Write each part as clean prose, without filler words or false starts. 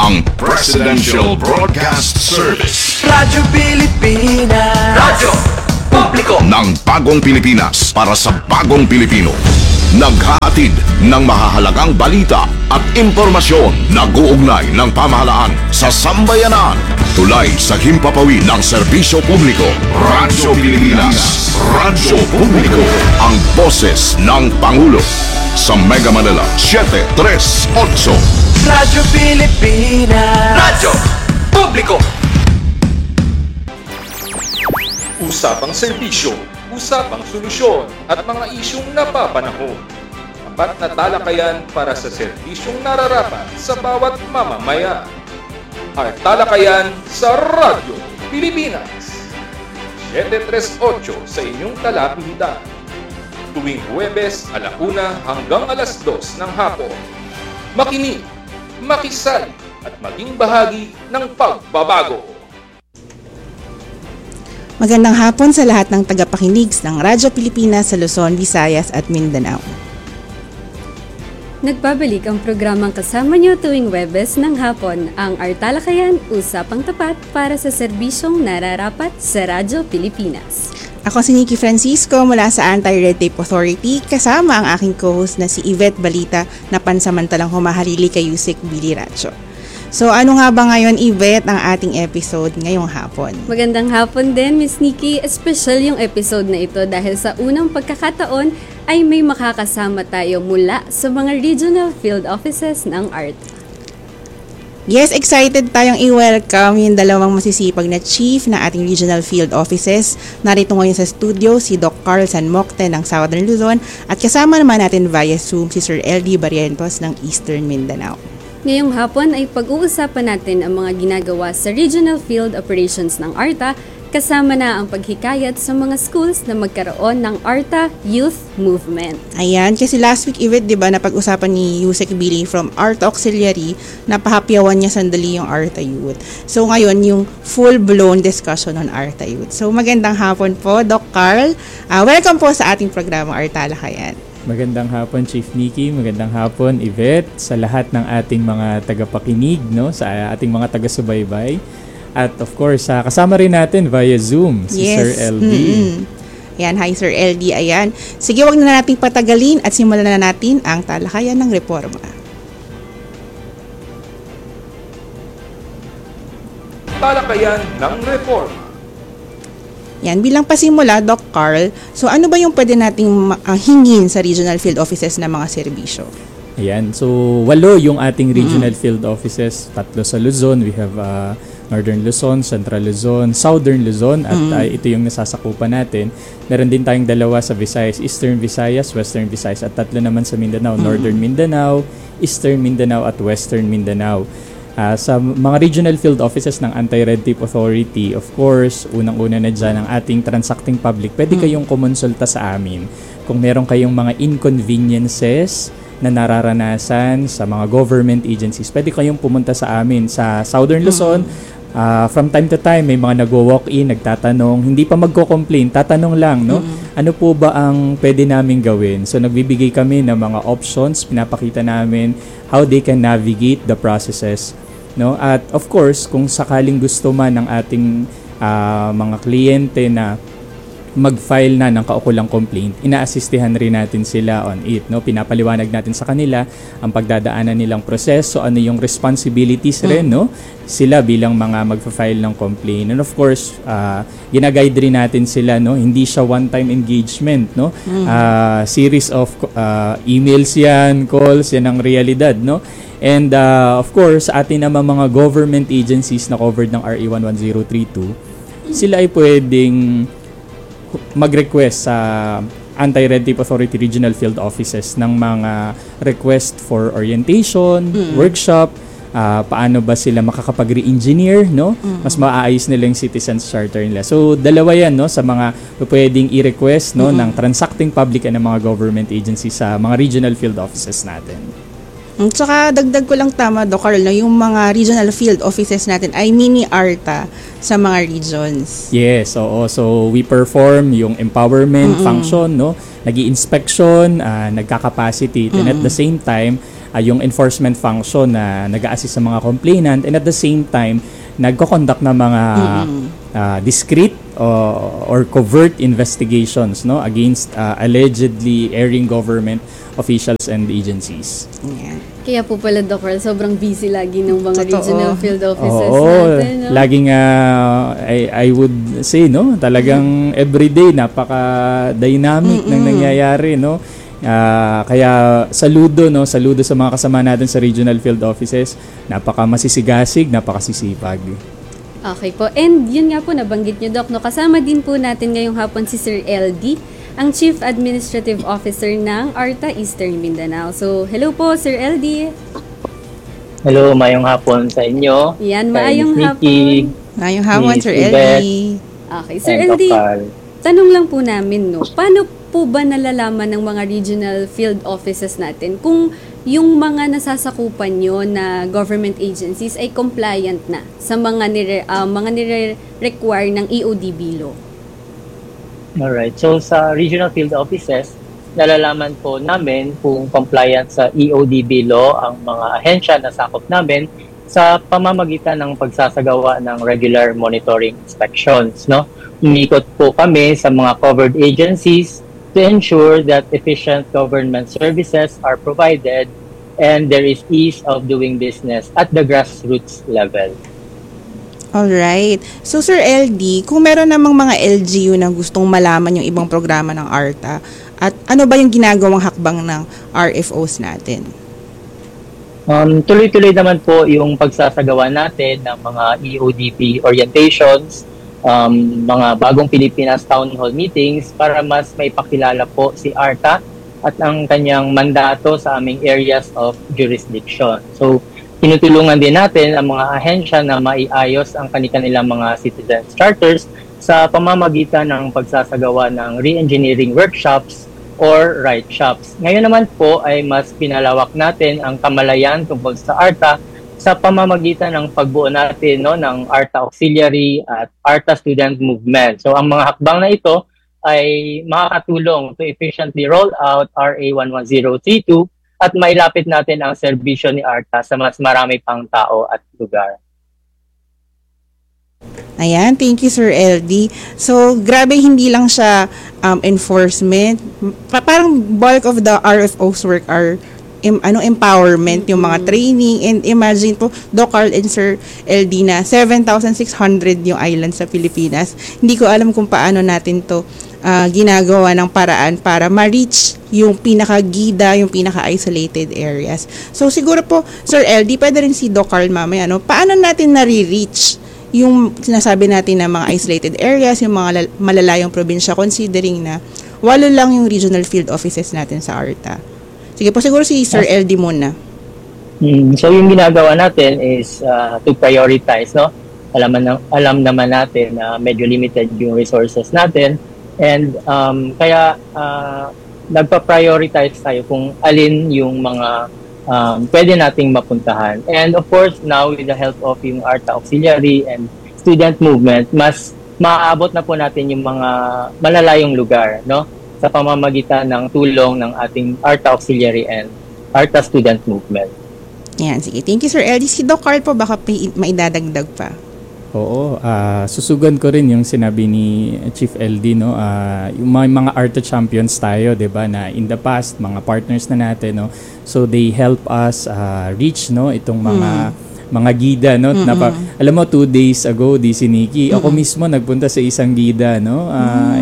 ang Presidential Broadcast Service. Radyo Pilipinas. Radyo Publiko ng bagong Pilipinas para sa bagong Pilipino. Naghahatid ng mahahalagang balita at impormasyon na guugnay ng pamahalaan sa sambayanan. Tulay sa himpapawid ng serbisyo publiko. Radyo Pilipinas. Radyo Publiko. Ang boses ng Pangulo. Sa Mega Manila, 738. Radyo Pilipinas. Radyo Publiko. Usapang serbisyo, usapang solusyon at mga isyung napapanahon. Tapat na talakayan para sa serbisyong nararapat sa bawat mamamayan. Ang talakayan sa Radyo Pilipinas. 738 sa inyong talapitan. Tuwing Huwebes, 1:00 hanggang 2:00 ng hapon. Makinig, makisali at maging bahagi ng pagbabago. Magandang hapon sa lahat ng tagapakinig ng Radyo Pilipinas sa Luzon, Visayas at Mindanao. Nagbabalik ang programang kasama niyo tuwing Huwebes ng hapon, ang Artalakayan, Usapang Tapat para sa serbisyong nararapat sa Radyo Pilipinas. Ako si Nikki Francisco mula sa Anti-Red Tape Authority, kasama ang aking co-host na si Yvette Balita na pansamantalang humaharili kay Yusek Billy Racho. So ano nga ba ngayon, Yvette, ang ating episode ngayong hapon? Magandang hapon din, Miss Nikki. Special yung episode na ito dahil sa unang pagkakataon ay may makakasama tayo mula sa mga regional field offices ng ART. Yes, excited tayong i-welcome yung dalawang masisipag na chief na ating regional field offices. Narito ngayon sa studio si Doc Carl San Mocte ng Southern Luzon at kasama naman natin via Zoom si Sir LD Barrientos ng Eastern Mindanao. Ngayong hapon ay pag-uusapan natin ang mga ginagawa sa Regional Field Operations ng ARTA, kasama na ang paghikayat sa mga schools na magkaroon ng ARTA Youth Movement. Ayan, kasi last week, Yvette, di ba, napag-usapan ni Yusek Billy from ARTA Auxiliary, napahapyawan niya sandali yung ARTA Youth. So ngayon, yung full-blown discussion on ARTA Youth. So magandang hapon po, Doc Carl. Welcome po sa ating programa ARTA Lakayan. Magandang hapon, Chief Nikki. Magandang hapon, Yvette, sa lahat ng ating mga tagapakinig, no? Sa ating mga taga-subaybay. At of course, kasama rin natin via Zoom si Sir LD. Ayan, hi Sir LD. Ayan. Sige, wag na nating patagalin at simulan na natin ang talakayan ng reforma. Talakayan ng reforma. Yan, bilang pasimula, Doc Carl, so ano ba yung pwede nating hingin sa regional field offices na mga serbisyo? Ayan, so 8 yung ating regional field offices, 3 sa Luzon. We have Northern Luzon, Central Luzon, Southern Luzon, at ito yung nasasakupan natin. Meron din tayong 2 sa Visayas, Eastern Visayas, Western Visayas, at 3 naman sa Mindanao, Northern Mindanao, Eastern Mindanao, at Western Mindanao. Sa mga regional field offices ng Anti-Red Tape Authority, of course, unang-una na dyan ang ating transacting public. Pwede kayong kumonsulta sa amin kung meron kayong mga inconveniences na nararanasan sa mga government agencies. Pwede kayong pumunta sa amin sa Southern Luzon. From time to time, may mga nagwo-walk-in, nagtatanong, hindi pa magko-complain, tatanong lang, no? Ano po ba ang pwede namin gawin? So, nagbibigay kami ng mga options, pinapakita namin how they can navigate the processes. No? At of course, kung sakaling gusto man ng ating mga kliyente na mag-file na ng kaukulang complaint, ina-assistihan rin natin sila on it. No? Pinapaliwanag natin sa kanila ang pagdadaanan nilang proseso, ano yung responsibilities rin, no? Sila bilang mga mag-file ng complaint. And of course, ginaguide rin natin sila, no? Hindi siya one-time engagement, no? Series of emails yan, calls, yan ang realidad, no? And of course, atin naman mga government agencies na covered ng RA 11032, sila ay pwedeng mag-request sa Anti-Red Tape Authority Regional Field Offices ng mga request for orientation, workshop, paano ba sila makakapag-re-engineer, no? Mas maaayos nila yung citizens charter nila. So, 2 yan, no, sa mga pwedeng i-request, no, ng transacting public and ng mga government agencies sa mga regional field offices natin. Tsaka dagdag ko lang tama, Doc Carl, no, yung mga regional field offices natin ay mini ARTA sa mga regions. Yes, oo. So we perform yung empowerment function, no? Nag-i-inspection, nagka-capacity, and at the same time, yung enforcement function na nag-a-assist sa mga complainant, and at the same time nagko-conduct ng mga discreet or covert investigations, no, against allegedly erring government officials and agencies. Yan. Kaya po pala, Doc Carl, sobrang busy lagi ng mga Totoo. regional field offices Oo, natin. No? laging I would say, no, talagang everyday napaka-dynamic ng nangyayari, no. Kaya saludo sa mga kasama natin sa regional field offices. Napaka-masisigasig, napakasisipag. Okay po. And yun nga po, nabanggit nyo, Doc, no? Kasama din po natin ngayong hapon si Sir LD, ang Chief Administrative Officer ng ARTA Eastern Mindanao. So, hello po, Sir LD. Hello, mayong hapon sa inyo. Yan, Kay maayong Miss hapon. Nikki, Ngayong hapon, Miss Sir Yvette, LD. Okay, Sir and LD, Dr. tanong lang po namin, no, paano po ba nalalaman ng mga regional field offices natin kung yung mga nasasakupan nyo na government agencies ay compliant na sa mga nire-require ng EODB law? Alright, so sa regional field offices, nalalaman po namin kung compliant sa EODB law ang mga ahensya na sakop namin sa pamamagitan ng pagsasagawa ng regular monitoring inspections, no? Umikot po kami sa mga covered agencies to ensure that efficient government services are provided and there is ease of doing business at the grassroots level. Alright. So, Sir LD, kung meron namang mga LGU na gustong malaman yung ibang programa ng ARTA, at ano ba yung ginagawang hakbang ng RFOs natin? Tuloy-tuloy naman po yung pagsasagawa natin ng mga EODP orientations, mga bagong Pilipinas Town Hall meetings para mas maipakilala po si ARTA at ang kanyang mandato sa aming areas of jurisdiction. So, tinutulungan din natin ang mga ahensya na maiayos ang kanilang mga citizens charters sa pamamagitan ng pagsasagawa ng re-engineering workshops or write shops. Ngayon naman po ay mas pinalawak natin ang kamalayan tungkol sa ARTA sa pamamagitan ng pagbuo natin, no, ng ARTA Auxiliary at ARTA Student Movement. So ang mga hakbang na ito ay makakatulong to efficiently roll out RA 11032 at mailapit natin ang serbisyo ni ARTA sa mas marami pang tao at lugar. Ayan, thank you, Sir LD. So, grabe, hindi lang siya enforcement. Parang bulk of the RFO's work are empowerment, yung mga training. And imagine po, Doc Carl and Sir LD na 7,600 yung island sa Pilipinas. Hindi ko alam kung paano natin to ginagawa ng paraan para ma-reach yung pinaka-gida, yung pinaka-isolated areas. So, siguro po, Sir LD, pwede rin si Doc Carl mamaya, no? Paano natin nare-reach yung sinasabi natin na mga isolated areas, yung mga malalayong probinsya, considering na 8 lang yung regional field offices natin sa ARTA. Sige po, siguro si Sir LD muna. So, yung ginagawa natin is to prioritize, no? Alam naman natin na medyo limited yung resources natin. And kaya nagpa-prioritize tayo kung alin yung mga pwede nating mapuntahan. And of course, now with the help of yung ARTA Auxiliary and Student Movement, mas maaabot na po natin yung mga malalayong lugar, no? Sa pamamagitan ng tulong ng ating ARTA Auxiliary and ARTA Student Movement. Yan, sige. Thank you, Sir LD. Si Doc Carl po, baka maidadagdag pa. Oo, susugan ko rin yung sinabi ni Chief LD, no. Yung mga ARTA champions tayo, 'di ba, na in the past mga partners na natin, no. So they help us reach, no, itong mga gida, no. Alam mo, 2 days ago, si Nikki, ako mismo nagpunta sa isang gida, no.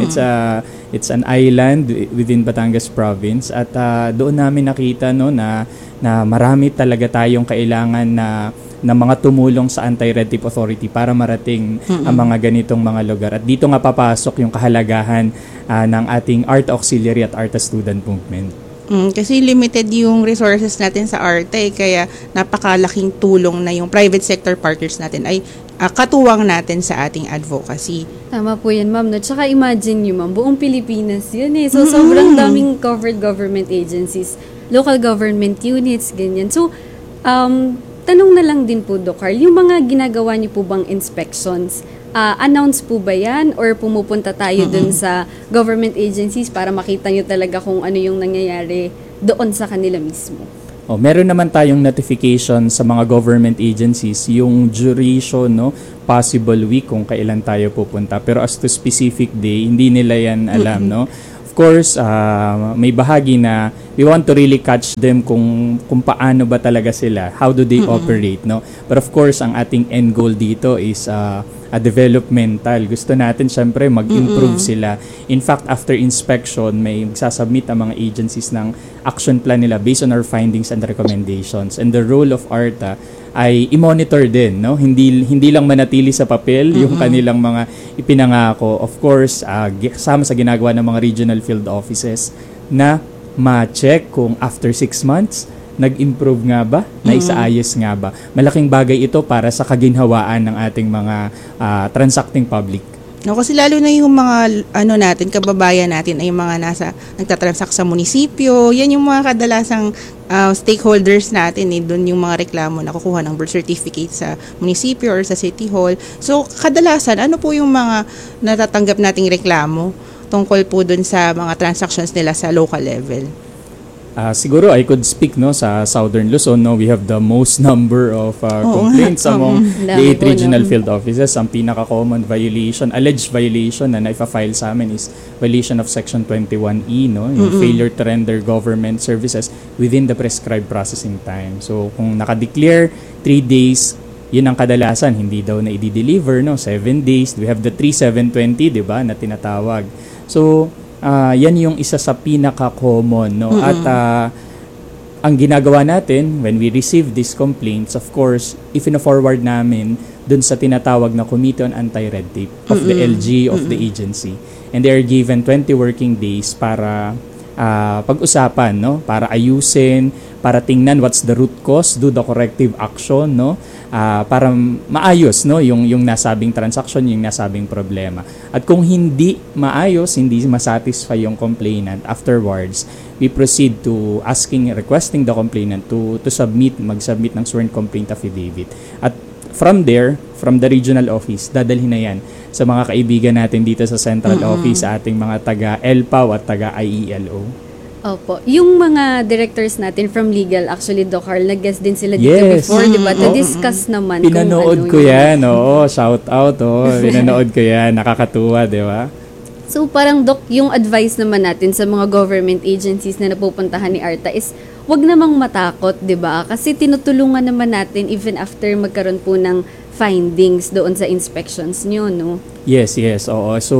It's an island within Batangas province at doon namin nakita, no, na marami talaga tayong kailangan na mga tumulong sa Anti-Red Tape Authority para marating ang mga ganitong mga lugar. At dito nga papasok yung kahalagahan ng ating ARTA Auxiliary at ARTA Student Movement. Kasi limited yung resources natin sa ARTA, kaya napakalaking tulong na yung private sector partners natin ay katuwang natin sa ating advocacy. Tama po yan, ma'am. No? Tsaka imagine nyo, ma'am, buong Pilipinas yun eh. So, sobrang daming covered government agencies, local government units, ganyan. So, tanong na lang din po, Doc Carl, yung mga ginagawa niyo po bang inspections, announce po ba yan or pumupunta tayo dun sa government agencies para makita niyo talaga kung ano yung nangyayari doon sa kanila mismo? Meron naman tayong notification sa mga government agencies, yung duration, no, possible week kung kailan tayo pupunta. Pero as to specific day, hindi nila yan alam, no. Of course, may bahagi na we want to really catch them kung paano ba talaga sila, how do they operate, no. But of course, ang ating end goal dito is a developmental. Gusto natin syempre mag-improve sila. In fact, after inspection, may magsasubmit ang mga agencies ng action plan nila based on our findings and recommendations. And the role of ARTA ay i-monitor din, no? Hindi lang manatili sa papel yung kanilang mga ipinangako. Of course, kasama sa ginagawa ng mga regional field offices na ma-check kung after 6 months nag-improve nga ba? Naisaayos nga ba? Malaking bagay ito para sa kaginhawaan ng ating mga transacting public. No, kasi lalo na yung mga kababayan natin ay yung mga nagtatransact sa munisipyo. Yan yung mga kadalasang stakeholders natin doon yung mga reklamo na kukuha ng birth certificate sa munisipyo or sa city hall. So kadalasan ano po yung mga natatanggap nating reklamo tungkol po doon sa mga transactions nila sa local level? Siguro I could speak, no, sa Southern Luzon, no, we have the most number of complaints among the 8 regional field offices. Ang pinaka-common violation, alleged violation na naifa-file sa amin is violation of Section 21E, no, yung failure to render government services within the prescribed processing time. So kung naka-declare 3 days, yun ang kadalasan, hindi daw na i-deliver, no, 7 days. We have the 3-7-20, di ba, na tinatawag. So yan yung isa sa pinaka-common, no? At ang ginagawa natin when we receive these complaints, of course, if ina-forward namin dun sa tinatawag na Committee on Anti-Red Tape of the LG of the agency, and they are given 20 working days para pag-usapan, no? Para ayusin, para tingnan what's the root cause, do the corrective action, no? Para maayos, no, yung nasabing transaction, yung nasabing problema. At kung hindi maayos, hindi masatisfy yung complainant, afterwards we proceed to requesting the complainant to mag-submit ng sworn complaint affidavit. At from there, from the regional office, dadalhin na yan sa mga kaibigan natin dito sa central office, sa ating mga taga-LPAW at taga-IELO. Opo. Yung mga directors natin from legal, actually, Doc Carl, nag-guest din sila dito before, di ba? To discuss naman pinanood ko yan, shout out, pinanood ko yan, nakakatuwa, di ba? So, parang, Doc, yung advice naman natin sa mga government agencies na napupuntahan ni ARTA is, wag namang matakot, di ba? Kasi tinutulungan naman natin even after magkaroon po ng findings doon sa inspections nyo, no? Yes, oo. So,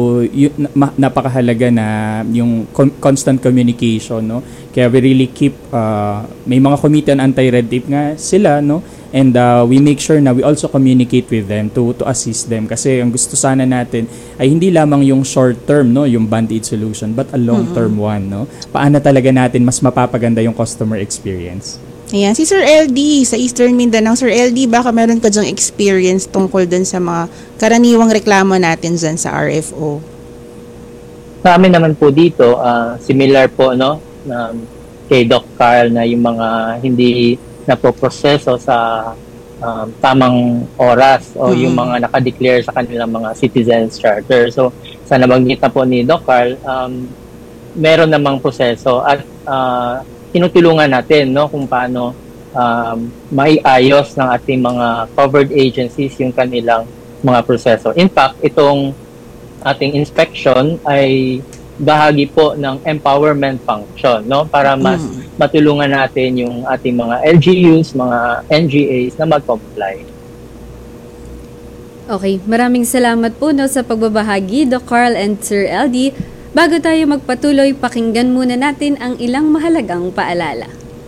napakahalaga na yung constant communication, no? Kaya we really keep, may mga committee on anti-red tape nga sila, no? And we make sure na we also communicate with them to assist them. Kasi ang gusto sana natin ay hindi lamang yung short term, no? Yung band-aid solution, but a long-term one, no? Paano talaga natin mas mapapaganda yung customer experience? Ayan, si Sir LD sa Eastern Mindanao. Sir LD, baka meron ka dyang experience tungkol dun sa mga karaniwang reklamo natin dyan sa RFO? Sa amin naman po dito, similar po, no, kay Doc Carl, na yung mga hindi napoproseso sa tamang oras o yung mga nakadeclare sa kanilang mga citizens charter. So, sa nabanggit na po ni Doc Carl, meron namang proseso at tinutulungan natin, no, kung paano maiayos ng ating mga covered agencies yung kanilang mga proseso. In fact, itong ating inspection ay bahagi po ng empowerment function, no, para mas matulungan natin yung ating mga LGUs, mga NGAs na mag-comply. Okay, maraming salamat po, no, sa pagbabahagi, Doc Carl and Sir LD. Bago tayo magpatuloy, pakinggan muna natin ang ilang mahalagang paalala.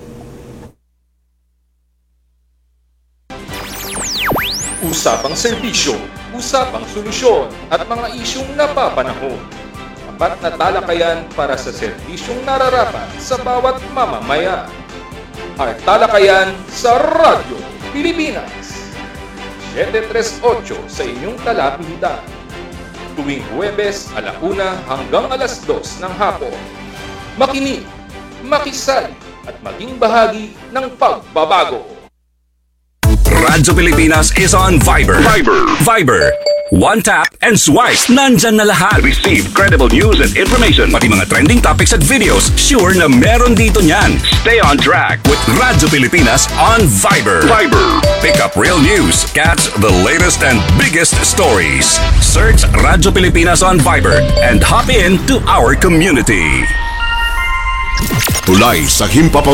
Usapang serbisyo, usapang solusyon at mga isyung napapanahon. Tapat na talakayan para sa serbisyong nararapat sa bawat mamamayan. Ang talakayan sa Radyo Pilipinas. 738 sa inyong talapilitan. Tuwing Huwebes, 1:00 hanggang 2:00 ng hapon. Makinig, makisali at maging bahagi ng pagbabago. Radyo Pilipinas is on Viber. One tap and swipe. Nandyan na lahat. Receive credible news and information. Pati mga trending topics at videos. Sure na meron dito niyan. Stay on track with Radyo Pilipinas on Viber. Pick up real news. Catch the latest and biggest stories. Search Radyo Pilipinas on Viber and hop in to our community. Tulay sa himpapawid